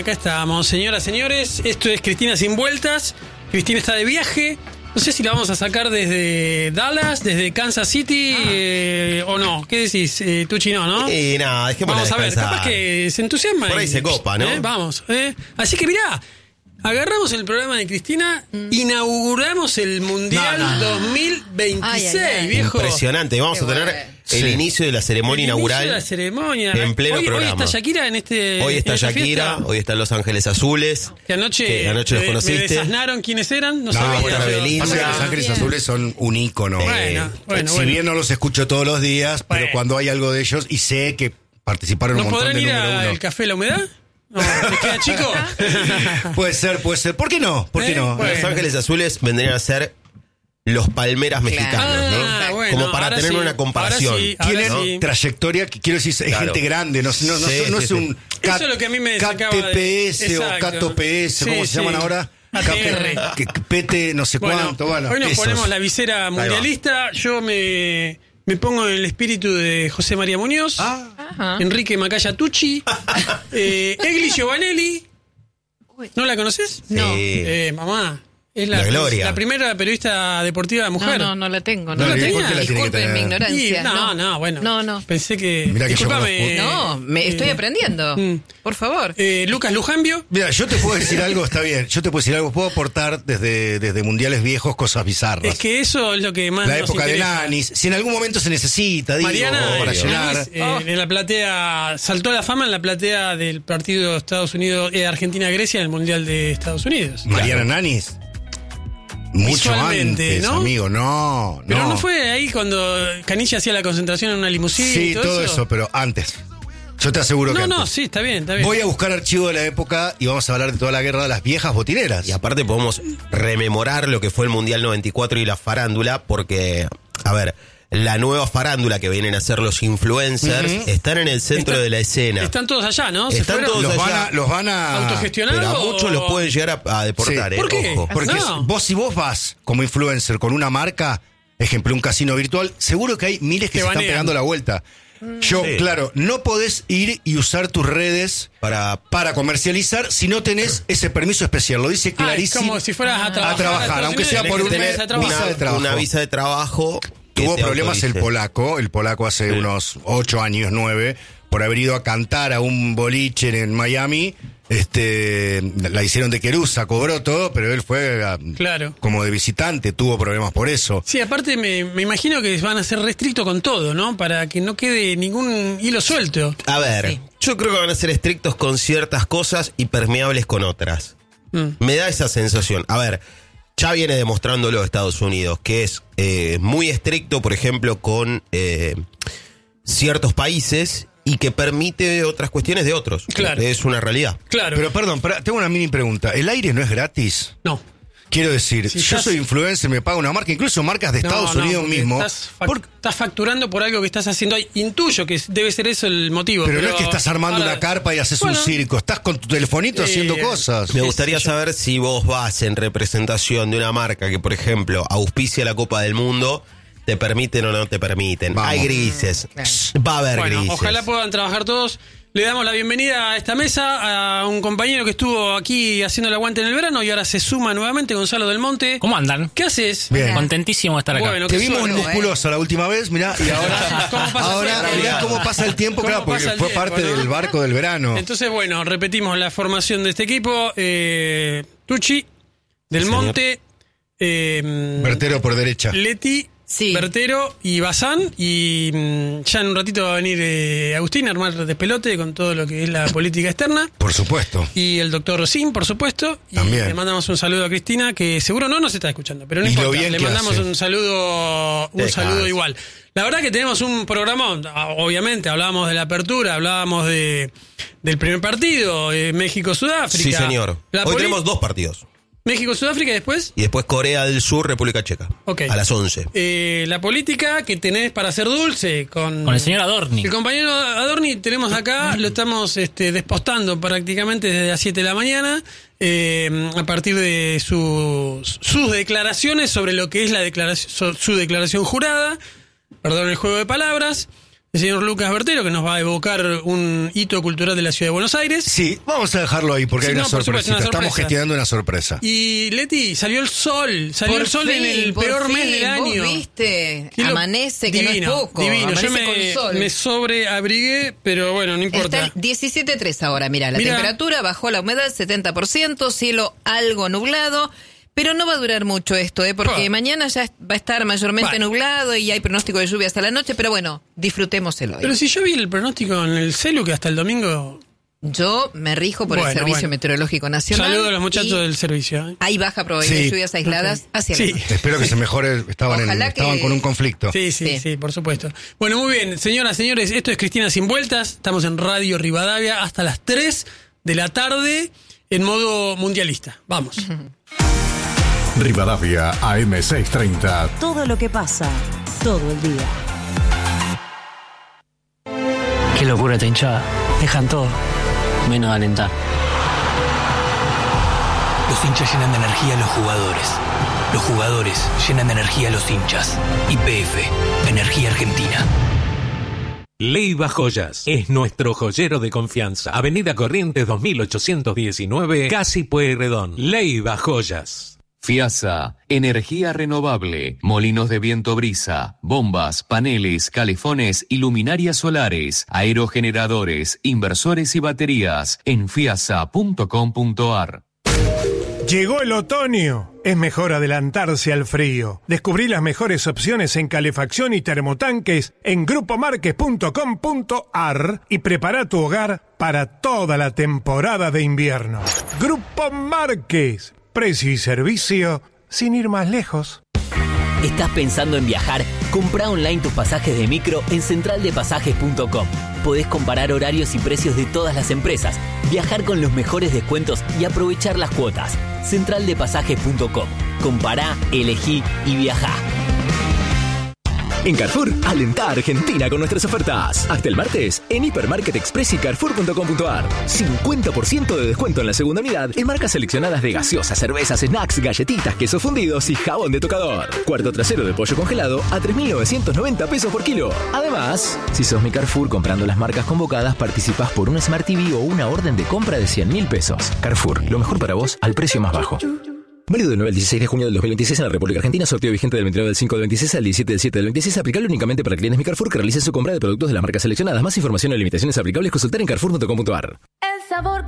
acá estamos, señoras, señores. Esto es Cristina Sin Vueltas. Cristina está de viaje. No sé si la vamos a sacar desde Dallas, desde Kansas City o no. ¿Qué decís? Tucci no. Nada, dejémosla vamos a ver, descansar. capaz que se entusiasma. Por ahí se copa, ¿no? Vamos. Así que mirá, agarramos el programa de Cristina, inauguramos el Mundial 2026, viejo. Impresionante. Vamos a tener el inicio de la ceremonia inaugural. De la ceremonia. En pleno programa. Hoy está Shakira en este. Hoy está en esta Shakira, fiesta. hoy están Los Ángeles Azules. Que anoche los conociste. Me desasnaron quiénes eran. No sabía. está Belinda. Pasa que Los Ángeles Azules son un ícono. Bueno. Si bien no los escucho todos los días, pero Bueno. cuando hay algo de ellos, y sé que participaron ¿No un montón podrán de ir número uno. al Café La Humedad? No, ¿les queda chico? Puede ser. ¿Por qué no? ¿Por qué no? Bueno. Los Ángeles Azules vendrían a ser los Palmeras mexicanos, ¿no? Bueno, como para ahora tener sí, una comparación. ahora sí, ahora Tienen sí. trayectoria, que quiero decir, es Claro. gente grande, no es un Eso es lo que a mí me sacaba KTPS de- o Exacto. KTPS, ¿cómo Sí, se llaman sí. ahora? ATR. PT no sé cuánto, bueno. Hoy nos esos. ponemos la visera mundialista. Yo me pongo en el espíritu de José María Muñoz, Enrique Macaya Tucci, Egli Giovanelli. ¿No la conoces? No. Mamá. Es La Gloria. la primera periodista deportiva mujer. No la tengo. ¿No la tenía? ¿Por qué la tiene que Disculpen tener? mi ignorancia. Bueno. No. Pensé que. Mirá que yo Disculpame. No, me estoy aprendiendo. Por favor. Lucas Lujambio. Mira, yo te puedo decir algo, está bien. Yo te puedo decir algo, puedo aportar desde mundiales viejos cosas bizarras. Es que eso es lo que más La nos época de interesa. Nanis, si en algún momento se necesita, digo, Mariana para Nanis, llenar. en la platea, saltó a la fama en la platea del partido Estados Unidos, Argentina-Grecia en el Mundial de Estados Unidos. Mariana Nanis. Mucho Visualmente, antes, ¿no? amigo, no. Pero no fue ahí cuando Canilla hacía la concentración en una limusina Sí, y todo eso, pero antes. Yo te aseguro que antes. Sí, está bien. Voy a buscar archivo de la época y vamos a hablar de toda la guerra de las viejas botineras. Y aparte podemos rememorar lo que fue el Mundial 94 y la farándula, porque, a ver, la nueva farándula que vienen a hacer los influencers están en el centro de la escena. Están todos allá, ¿no? ¿Se Están fueron? todos Los van a autogestionar. Pero a o- muchos los pueden llegar a deportar, Sí. ¿Por qué? Ojo. Porque No. si vos vas como influencer con una marca, ejemplo, un casino virtual, seguro que hay miles que Te se están banean. pegando la vuelta. Yo, Sí. claro, no podés ir y usar tus redes Para comercializar si no tenés ese permiso especial. Lo dice Ah, es clarísimo. como si fueras a trabajar. trabajar, aunque sea por un mes mes, visa de trabajo. una visa de trabajo. que Tuvo te problemas el autorice. polaco hace unos 8 años, 9, por haber ido a cantar a un boliche en Miami. La hicieron de querusa, cobró todo, pero él fue Claro. como de visitante, tuvo problemas por eso. Sí, aparte me imagino que van a ser restrictos con todo, ¿no? Para que no quede ningún hilo suelto. A ver, Sí. yo creo que van a ser estrictos con ciertas cosas y permeables con otras. Me da esa sensación. A ver, ya viene demostrándolo Estados Unidos, que es muy estricto, por ejemplo, con ciertos países y que permite otras cuestiones de otros. Claro. Es una realidad. Claro. Pero perdón, tengo una mini pregunta. ¿El aire no es gratis? no. Quiero decir, Si yo estás- soy influencer, me paga una marca, incluso marcas de Estados No, Unidos porque mismo. Estás facturando por algo que estás haciendo ahí. Intuyo que debe ser eso el motivo. Pero no es que estás armando ahora- una carpa y haces Bueno, un circo, estás con tu telefonito haciendo cosas. Me Sí, gustaría sí, yo- saber si vos vas en representación de una marca que, por ejemplo, auspicia la Copa del Mundo, ¿te permiten o no te permiten? Vamos. Hay grises. Va a haber Bueno, grises. ojalá puedan trabajar todos. Le damos la bienvenida a esta mesa a un compañero que estuvo aquí haciendo el aguante en el verano y ahora se suma nuevamente, Gonzalo del Monte. ¿Cómo andan? ¿Qué haces? Bien. Contentísimo de estar acá. Bueno, Te qué vimos suerte. musculoso la última vez, mirá, y ahora, ¿Cómo pasa el tiempo? mirá cómo pasa el tiempo, ¿Cómo claro, porque pasa el fue tiempo, parte no? del barco del verano. Entonces, bueno, repetimos la formación de este equipo. Tucci, Del Señor. Monte, Vertero por derecha. Leti, Sí. Bertero y Bazán. Y ya en un ratito va a venir Agustín a armar despelote con todo lo que es la política externa. Por supuesto. Y el doctor Rosín, por supuesto. Y También. le mandamos un saludo a Cristina, que seguro no nos está escuchando, pero no Y lo importa. bien Le que mandamos hace. un saludo Descansa. igual. La verdad que tenemos un programón. Obviamente, hablábamos de la apertura, hablábamos del primer partido, México-Sudáfrica. Sí, señor. La Hoy poli- tenemos dos partidos. México-Sudáfrica y después. Y después Corea del Sur, República Checa. Ok. A las 11. La política que tenés para ser dulce con Con el señor Adorni. el compañero Adorni tenemos acá, lo estamos despostando prácticamente desde las 7 de la mañana, a partir de sus declaraciones sobre lo que es su declaración jurada, perdón el juego de palabras, el señor Lucas Bertero, que nos va a evocar un hito cultural de la ciudad de Buenos Aires. Sí, vamos a dejarlo ahí porque hay una sorpresita. Estamos gestionando una sorpresa. Y Leti, salió el sol. Salió el sol en el peor mes del año. ¿Vos viste? Amanece, que divino, no es poco. Divino. Amanece Yo con sol. me sobreabrigué, pero bueno, no importa. Está 17.3 ahora, mira, la temperatura bajó, la humedad 70%, cielo algo nublado. Pero no va a durar mucho esto, porque mañana ya va a estar mayormente nublado y hay pronóstico de lluvia hasta la noche, pero bueno, disfrutémoselo hoy. Pero si yo vi el pronóstico en el celu que hasta el domingo... Yo me rijo por el Servicio Meteorológico Nacional. Saludo a los muchachos del servicio. Hay baja probabilidad de lluvias aisladas hacia la noche. Espero que se mejore, estaban con un conflicto. Sí, por supuesto. Bueno, muy bien, señoras, señores, esto es Cristina Sin Vueltas, estamos en Radio Rivadavia hasta las 3 de la tarde en modo mundialista. Vamos. Rivadavia AM630. Todo lo que pasa, todo el día. Qué locura esta hinchada. Dejan todo, menos alentar. Los hinchas llenan de energía a los jugadores. Los jugadores llenan de energía a los hinchas. YPF, Energía Argentina. Leiva Joyas es nuestro joyero de confianza. Avenida Corrientes 2819, Casi Pueyrredón. Leiva Joyas. FIASA, energía renovable, molinos de viento brisa, bombas, paneles, calefones y luminarias solares, aerogeneradores, inversores y baterías en fiasa.com.ar. Llegó el otoño. Es mejor adelantarse al frío. Descubrí las mejores opciones en calefacción y termotanques en grupomarques.com.ar y prepara tu hogar para toda la temporada de invierno. Grupo Marques. Precio y servicio sin ir más lejos. ¿Estás pensando en viajar? Comprá online tus pasajes de micro en centraldepasajes.com. Podés comparar horarios y precios de todas las empresas, viajar con los mejores descuentos y aprovechar las cuotas. Centraldepasajes.com. Compará, elegí y viajá. En Carrefour, alentá a Argentina con nuestras ofertas. Hasta el martes, en Hipermarket Express y Carrefour.com.ar. 50% de descuento en la segunda unidad en marcas seleccionadas de gaseosas, cervezas, snacks, galletitas, quesos fundidos y jabón de tocador. Cuarto trasero de pollo congelado a 3.990 pesos por kilo. Además, si sos mi Carrefour comprando las marcas convocadas, participás por un Smart TV o una orden de compra de 100.000 pesos. Carrefour, lo mejor para vos al precio más bajo. Válido del 9 al 16 de junio del 2026 en la República Argentina. Sorteo vigente del 29 del 5 del 26 al 17 del 7 del 26. Aplicable únicamente para clientes Mi Carrefour que realicen su compra de productos de las marcas seleccionadas. Más información y limitaciones aplicables consultar en carrefour.com.ar. El sabor